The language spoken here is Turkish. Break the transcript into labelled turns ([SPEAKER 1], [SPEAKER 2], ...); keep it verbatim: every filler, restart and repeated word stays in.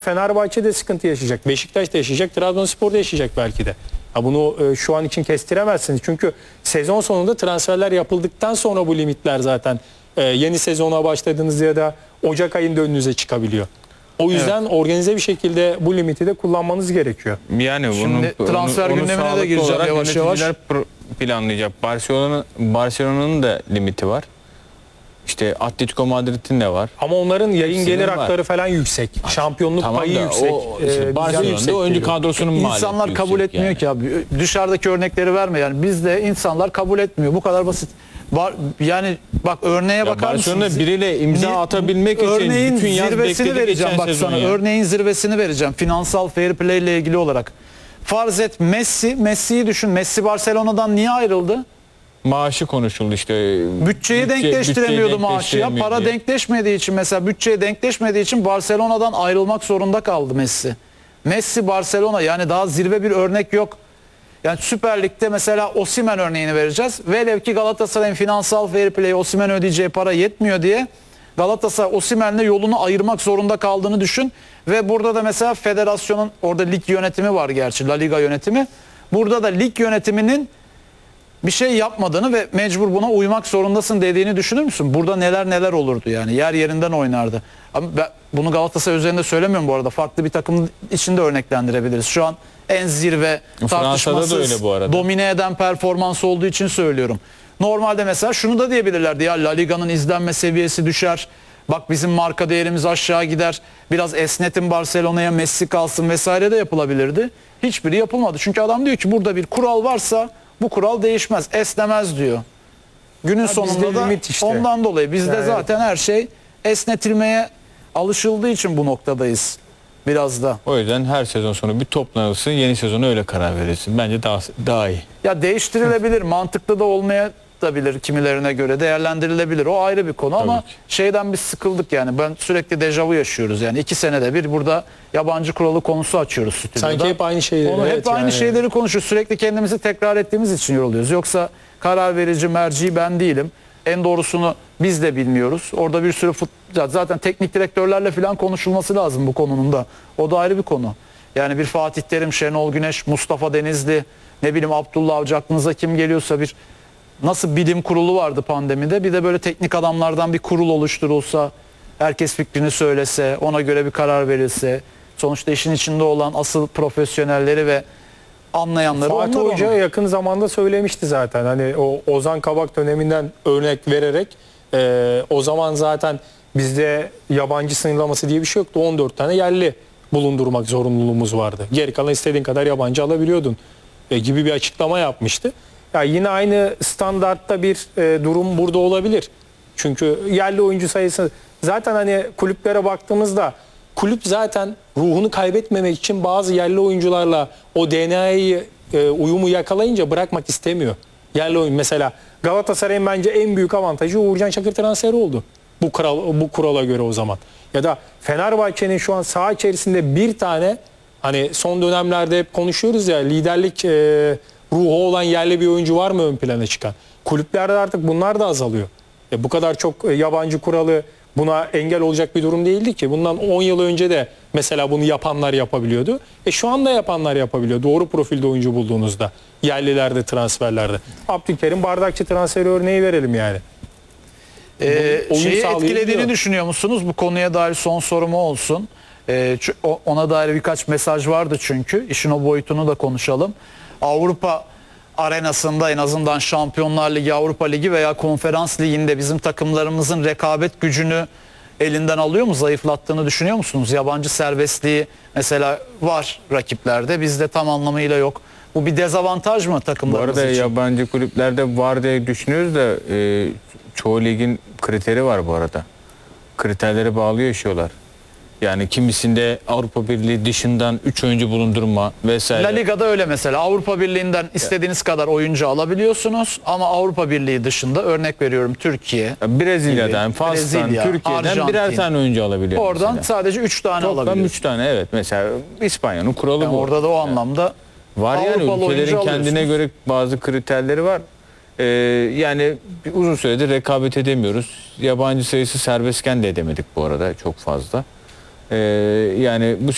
[SPEAKER 1] Fenerbahçe de sıkıntı yaşayacak. Beşiktaş da yaşayacak. Trabzonspor da yaşayacak belki de. Ha, bunu e, şu an için kestiremezsiniz. Çünkü sezon sonunda transferler yapıldıktan sonra bu limitler zaten e, yeni sezona başladığınız ya da Ocak ayında önünüze çıkabiliyor. O yüzden evet, organize bir şekilde bu limiti de kullanmanız gerekiyor.
[SPEAKER 2] Yani
[SPEAKER 3] Şimdi
[SPEAKER 2] bunun,
[SPEAKER 3] transfer
[SPEAKER 2] onu,
[SPEAKER 3] gündemine de gireceğim yavaş yavaş.
[SPEAKER 2] Planlayacak. Barcelona Barcelona'nın da limiti var. İşte Atletico Madrid'in de var.
[SPEAKER 1] Ama onların yayın
[SPEAKER 2] Hepsinin
[SPEAKER 1] gelir
[SPEAKER 2] var.
[SPEAKER 1] hakları falan yüksek. Şampiyonluk
[SPEAKER 2] Tamam
[SPEAKER 1] payı
[SPEAKER 2] da
[SPEAKER 1] yüksek.
[SPEAKER 2] o
[SPEAKER 1] Ee,
[SPEAKER 2] işte Barcelona'da
[SPEAKER 1] yüksek
[SPEAKER 2] oyuncu
[SPEAKER 1] geliyor.
[SPEAKER 2] kadrosunun maliyeti
[SPEAKER 3] İnsanlar kabul
[SPEAKER 2] yüksek
[SPEAKER 3] etmiyor
[SPEAKER 2] yani.
[SPEAKER 3] ki abi. Dışarıdaki örnekleri verme yani. Bizde insanlar kabul etmiyor. Bu kadar basit. Var, yani bak örneğe
[SPEAKER 2] Ya
[SPEAKER 3] bakar
[SPEAKER 2] Barcelona
[SPEAKER 3] mısınız?
[SPEAKER 2] biriyle imza
[SPEAKER 3] Ni-
[SPEAKER 2] atabilmek için
[SPEAKER 3] örneğin
[SPEAKER 2] bütün yaz
[SPEAKER 3] zirvesini
[SPEAKER 2] bekledi
[SPEAKER 3] vereceğim
[SPEAKER 2] geçen
[SPEAKER 3] bak
[SPEAKER 2] sezon
[SPEAKER 3] sana.
[SPEAKER 2] ya.
[SPEAKER 3] Örneğin zirvesini vereceğim. Finansal fair play ile ilgili olarak. Farz et Messi, Messi'yi düşün. Messi Barcelona'dan niye ayrıldı?
[SPEAKER 2] Maaşı konuşuldu işte.
[SPEAKER 3] Bütçeyi
[SPEAKER 2] Bütçe-
[SPEAKER 3] denkleştiremiyordu
[SPEAKER 2] bütçeyi
[SPEAKER 3] maaşı ya.
[SPEAKER 2] denkleştiremiyor
[SPEAKER 3] Para
[SPEAKER 2] diye.
[SPEAKER 3] denkleşmediği için mesela bütçeye denkleşmediği için Barcelona'dan ayrılmak zorunda kaldı Messi. Messi Barcelona yani daha zirve bir örnek yok. Yani Süper Lig'de mesela Osimhen örneğini vereceğiz. Velev ki Galatasaray'ın finansal fair play Osimhen ödeyeceği para yetmiyor diye Galatasaray Osimhen'le yolunu ayırmak zorunda kaldığını düşün. Ve burada da mesela federasyonun orada lig yönetimi var gerçi La Liga yönetimi. Burada da lig yönetiminin bir şey yapmadığını ve mecbur buna uymak zorundasın dediğini düşünür müsün? Burada neler neler olurdu yani. Yer yerinden oynardı. Ama ben bunu Galatasaray üzerinde söylemiyorum bu arada. Farklı bir takım içinde örneklendirebiliriz. Şu an en zirve
[SPEAKER 2] Fransa'da da
[SPEAKER 3] tartışmasız
[SPEAKER 2] öyle bu arada.
[SPEAKER 3] domine eden performans olduğu için söylüyorum. Normalde mesela şunu da diyebilirlerdi ya La Liga'nın izlenme seviyesi düşer. Bak bizim marka değerimiz aşağı gider. Biraz esnetin Barcelona'ya Messi kalsın vesaire de yapılabilirdi. Hiçbiri yapılmadı. Çünkü adam diyor ki burada bir kural varsa bu kural değişmez, esnemez diyor. Günün
[SPEAKER 1] Ya
[SPEAKER 3] sonunda
[SPEAKER 1] bizde
[SPEAKER 3] da
[SPEAKER 1] limit işte.
[SPEAKER 3] ondan dolayı bizde
[SPEAKER 1] Yani
[SPEAKER 3] zaten her şey esnetilmeye alışıldığı için bu noktadayız biraz da.
[SPEAKER 2] O yüzden her sezon sonu bir toplanılsın, yeni sezona öyle karar verilsin. Bence daha daha iyi.
[SPEAKER 3] Ya değiştirilebilir, mantıklı da olmayabilir kimilerine göre, değerlendirilebilir. O ayrı bir konu ama
[SPEAKER 2] ki.
[SPEAKER 3] şeyden biz sıkıldık yani. Ben sürekli dejavu yaşıyoruz yani. iki senede bir burada yabancı kuralı konusu açıyoruz stüdyoda.
[SPEAKER 1] Sanki hep aynı şeyleri.
[SPEAKER 3] Onu hep
[SPEAKER 1] evet
[SPEAKER 3] aynı
[SPEAKER 1] yani.
[SPEAKER 3] şeyleri konuşuyoruz. Sürekli kendimizi tekrar ettiğimiz için yoruluyoruz. Yoksa karar verici merci ben değilim. En doğrusunu biz de bilmiyoruz. Orada bir sürü fut- zaten teknik direktörlerle falan konuşulması lazım bu konunun da. O da ayrı bir konu. Yani bir Fatih Terim, Şenol Güneş, Mustafa Denizli, ne bileyim Abdullah Avcı, aklınıza kim geliyorsa bir nasıl bilim kurulu vardı pandemide. Bir de böyle teknik adamlardan bir kurul oluşturulsa, herkes fikrini söylese, ona göre bir karar verilse. Sonuçta işin içinde olan asıl profesyonelleri ve anlayanları
[SPEAKER 1] Fatih
[SPEAKER 3] onlar
[SPEAKER 1] Hoca
[SPEAKER 3] onu.
[SPEAKER 1] yakın zamanda söylemişti zaten. Hani o Ozan Kabak döneminden örnek vererek e, o zaman zaten bizde yabancı sınırlaması diye bir şey yoktu. on dört tane yerli bulundurmak zorunluluğumuz vardı. Geri kalan istediğin kadar yabancı alabiliyordun e, gibi bir açıklama yapmıştı. Ya yine aynı standartta bir e, durum burada olabilir. Çünkü yerli oyuncu sayısı zaten hani kulüplere baktığımızda kulüp zaten ruhunu kaybetmemek için bazı yerli oyuncularla o D N A'yı e, uyumu yakalayınca bırakmak istemiyor. Yerli oyun mesela Galatasaray'ın bence en büyük avantajı Uğurcan Çakır transferi oldu. Bu kural bu kurala göre o zaman. Ya da Fenerbahçe'nin şu an saha içerisinde bir tane hani son dönemlerde hep konuşuyoruz ya liderlik e, ruhu olan yerli bir oyuncu var mı ön plana çıkan? Kulüplerde artık bunlar da azalıyor. E, bu kadar çok e, yabancı kuralı buna engel olacak bir durum değildi ki. Bundan on yıl önce de mesela bunu yapanlar yapabiliyordu. E şu anda yapanlar yapabiliyor. Doğru profilde oyuncu bulduğunuzda. Yerlilerde, transferlerde. Abdülkerim Bardakçı transferi örneği verelim yani.
[SPEAKER 3] Ee,
[SPEAKER 1] Oyun
[SPEAKER 3] şeyi
[SPEAKER 1] sağlayabiliyor.
[SPEAKER 3] etkilediğini düşünüyor musunuz? Bu konuya dair son sorum o olsun. Ee, çü- o- ona dair birkaç mesaj vardı çünkü. İşin o boyutunu da konuşalım. Avrupa arenasında en azından Şampiyonlar Ligi, Avrupa Ligi veya Konferans Ligi'nde bizim takımlarımızın rekabet gücünü elinden alıyor mu? Zayıflattığını düşünüyor musunuz? Yabancı serbestliği mesela var rakiplerde. Bizde tam anlamıyla yok. Bu bir dezavantaj mı
[SPEAKER 2] Bu
[SPEAKER 3] takımlarımız
[SPEAKER 2] arada
[SPEAKER 3] için?
[SPEAKER 2] yabancı kulüplerde var diye düşünüyoruz da e, çoğu ligin kriteri var bu arada. Kriterlere bağlı yaşıyorlar. Yani kimisinde Avrupa Birliği dışından üç oyuncu bulundurma vesaire.
[SPEAKER 3] La Liga'da öyle mesela. Avrupa Birliği'nden istediğiniz kadar oyuncu alabiliyorsunuz ama Avrupa Birliği dışında örnek veriyorum Türkiye,
[SPEAKER 2] Brezilya'dan, Fas'tan,
[SPEAKER 3] Brezilya,
[SPEAKER 2] Türkiye'den
[SPEAKER 3] Arjantin.
[SPEAKER 2] birer tane oyuncu alabiliyor.
[SPEAKER 3] oradan
[SPEAKER 2] mesela.
[SPEAKER 3] sadece üç tane
[SPEAKER 2] Toplam
[SPEAKER 3] alabiliyorsunuz.
[SPEAKER 2] üç tane evet. Mesela İspanya'nın kuralı
[SPEAKER 3] Yani
[SPEAKER 2] bu.
[SPEAKER 3] orada da o anlamda
[SPEAKER 2] Var yani
[SPEAKER 3] Avrupalı oyuncu
[SPEAKER 2] ülkelerin kendine
[SPEAKER 3] alıyorsunuz.
[SPEAKER 2] göre bazı kriterleri var. Ee, yani bir uzun süredir rekabet edemiyoruz. Yabancı sayısı serbestken de edemedik bu arada çok fazla. Ee, yani bu